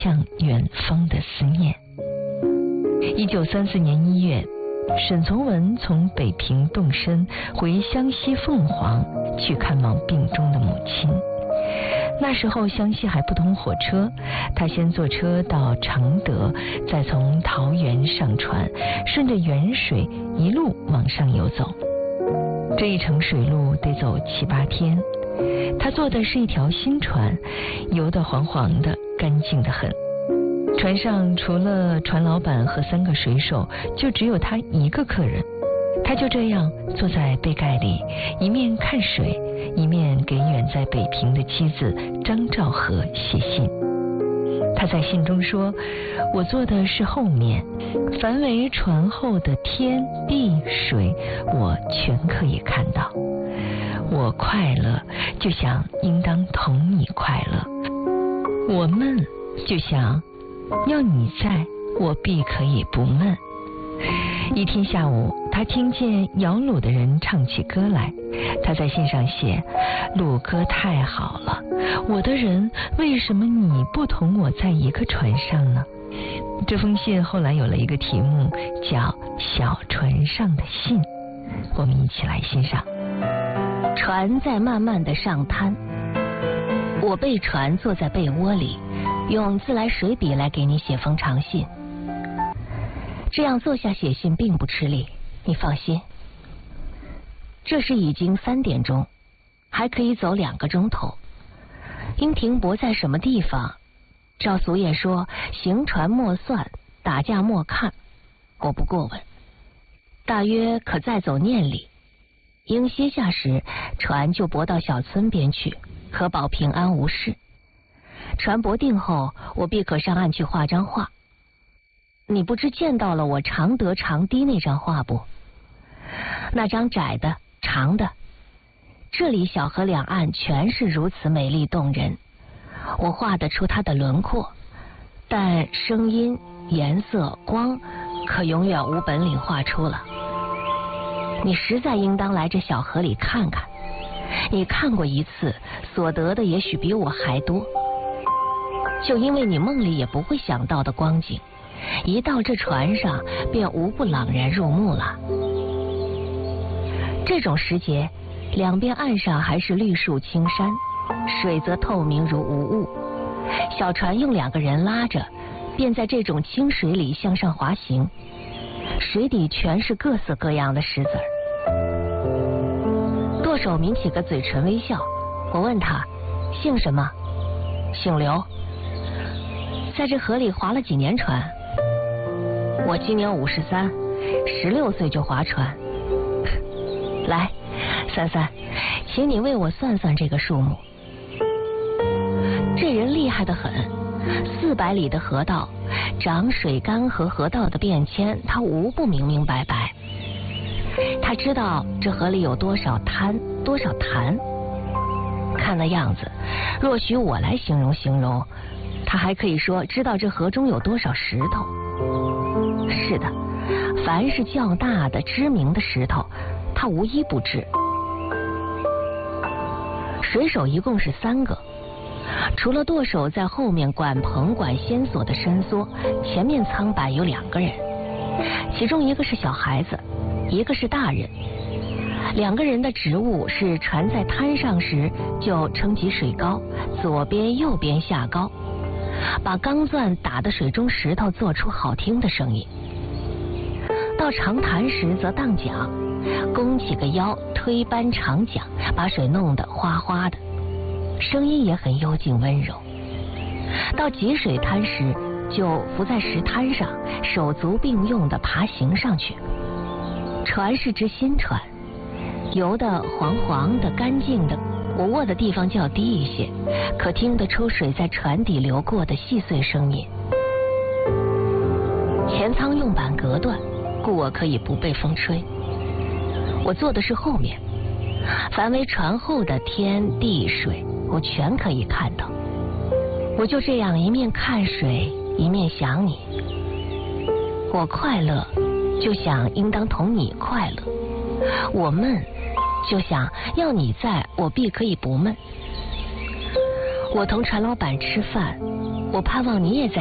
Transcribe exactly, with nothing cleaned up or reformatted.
向远方的思念。一九三四年一月，沈从文从北平动身回湘西凤凰去看望病中的母亲。那时候湘西还不通火车，他先坐车到常德，再从桃园上船，顺着沅水一路往上游走。这一程水路得走七八天。他坐的是一条新船，游得黄黄的，干净得很。船上除了船老板和三个水手，就只有他一个客人。他就这样坐在背盖里，一面看水，一面给远在北平的妻子张兆和写信。他在信中说，我坐的是后面，凡为船后的天地水，我全可以看到。我快乐，就想应当同你快乐；我闷，就想要你在，我必可以不闷。一天下午，他听见摇橹的人唱起歌来，他在信上写，橹歌太好了，我的人，为什么你不同我在一个船上呢？这封信后来有了一个题目，叫小船上的信。我们一起来欣赏。 船在慢慢的上滩，我背船坐在被窝里，用自来水笔来给你写封长信。这样坐下写信并不吃力，你放心。这时已经三点钟，还可以走两个钟头。应停泊在什么地方？照俗谚说，行船莫算，打架莫看，我不过问。大约可再走念里。应歇下时，船就泊到小村边去，可保平安无事。船泊定后，我必可上岸去画张画。你不知见到了我常德常低那张画不？那张窄的长的，这里小河两岸全是如此美丽动人。我画得出它的轮廓，但声音、颜色、光，可永远无本领画出了。你实在应当来这小河里看看，你看过一次，所得的也许比我还多。就因为你梦里也不会想到的光景，一到这船上便无不朗然入目了。这种时节，两边岸上还是绿树青山，水则透明如无物。小船用两个人拉着，便在这种清水里向上滑行，水底全是各色各样的石子儿。舵手抿起个嘴唇微笑，我问他姓什么？姓刘。在这河里划了几年船？我今年五十三，十六岁就划船。来，三三，请你为我算算这个数目。这人厉害得很，四百里的河道，涨水干和河道的变迁，他无不明明白白。他知道这河里有多少滩，多少潭。看那样子，若许我来形容形容，他还可以说知道这河中有多少石头。是的，凡是较大的知名的石头，他无一不知。水手一共是三个，除了舵手在后面管棚管线索的伸缩，前面舱板有两个人，其中一个是小孩子，一个是大人。两个人的职务是船在滩上时就撑起水高，左边右边下高，把钢钻打的水中石头做出好听的声音。到长潭时则荡桨，弓起个腰推扳长桨，把水弄得哗哗的，声音也很幽静温柔。到急水滩时，就浮在石滩上，手足并用的爬行上去。船是只新船，游得黄黄的干净的，我卧的地方较低一些，可听得出水在船底流过的细碎声音。前舱用板隔断，故我可以不被风吹。我坐的是后面，凡为船后的天地水，我全可以看到。我就这样一面看水，一面想你。我快乐，就想应当同你快乐；我闷，就想要你在，我必可以不闷。我同船老板吃饭， 我盼望你也在